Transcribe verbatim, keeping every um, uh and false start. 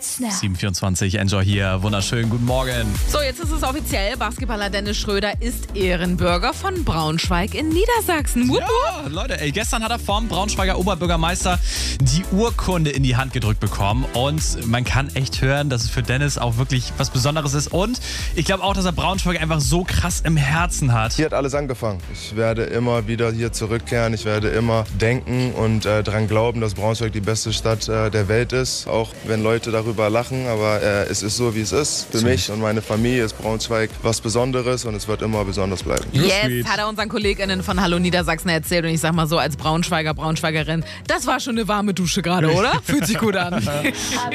sieben Uhr vierundzwanzig, Enjoy hier. Wunderschönen guten Morgen. So, jetzt ist es offiziell. Basketballer Dennis Schröder ist Ehrenbürger von Braunschweig in Niedersachsen. Wupp, wupp. Ja, Leute, ey, gestern hat er vom Braunschweiger Oberbürgermeister die Urkunde in die Hand gedrückt bekommen. Und man kann echt hören, dass es für Dennis auch wirklich was Besonderes ist. Und ich glaube auch, dass er Braunschweig einfach so krass im Herzen hat. Hier hat alles angefangen. Ich werde immer wieder hier zurückkehren. Ich werde immer denken und äh, daran glauben, dass Braunschweig die beste Stadt äh, der Welt ist. Auch wenn Leute darüber lachen, aber äh, es ist so, wie es ist. Für mich und meine Familie ist Braunschweig was Besonderes und es wird immer besonders bleiben. Yes, hat er unseren KollegInnen von Hallo Niedersachsen erzählt. Und ich sag mal so, als Braunschweiger, Braunschweigerin, das war schon eine warme Dusche gerade, oder? Fühlt sich gut an.